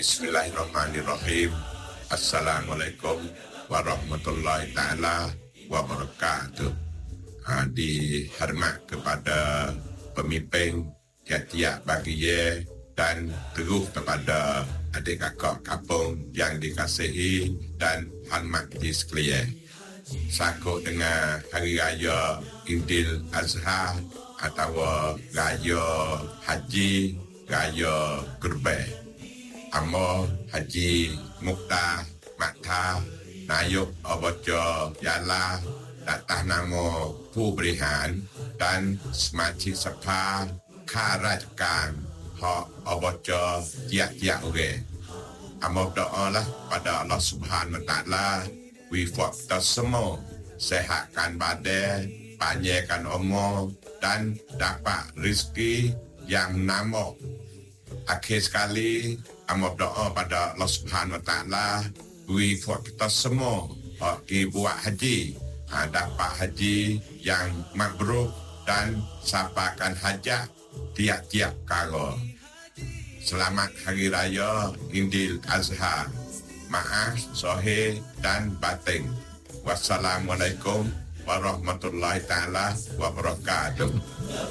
Bismillahirrahmanirrahim. Assalamualaikum warahmatullahi ta'ala wabarakatuh. Dihormat kepada pemimpin tiap-tiap bahagian dan terus kepada adik kakak kampung yang dikasihi dan hormati sekalian. Sangkut dengan Hari Raya Idul Adha atau Raya Haji Raya Kurban. Amo Haji Mukhtar Makta Nayuk Obojo Yala atas namaผู้บริหาร dan semaci Sapa Karajakan Hak Obojo tiap-tiap orang. Amo berdoalah pada Allah Subhanahu Wa Taala wifak kita semua sehatkan badan, panjangkan umur dan dapat rezeki yang nama. Akhir sekali, amo berdoa pada Allah Subhanahu Wa Taala wifak kita semua pergi buat haji, dapat haji yang mabrur dan sampaikan hajat tiap-tiap kala. Selamat Hari Raya Idul Adha. Maaf zahir dan batin. Wassalamualaikum warahmatullahi taala wabarakatuh.